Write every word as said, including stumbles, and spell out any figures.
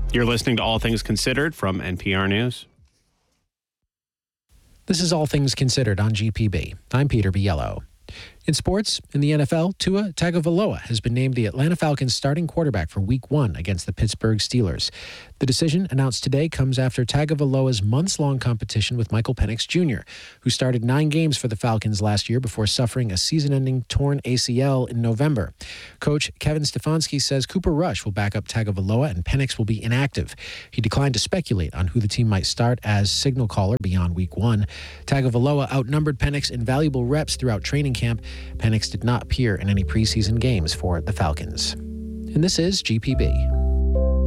You're listening to All Things Considered from N P R News. This is All Things Considered on G P B. I'm Peter Biello. In sports, in the N F L, Tua Tagovailoa has been named the Atlanta Falcons starting quarterback for Week one against the Pittsburgh Steelers. The decision announced today comes after Tagovailoa's months-long competition with Michael Penix Junior, who started nine games for the Falcons last year before suffering a season-ending torn A C L in November. Coach Kevin Stefanski says Cooper Rush will back up Tagovailoa and Penix will be inactive. He declined to speculate on who the team might start as signal caller beyond Week one. Tagovailoa outnumbered Penix in valuable reps throughout training camp. Penix did not appear in any preseason games for the Falcons. And this is G P B.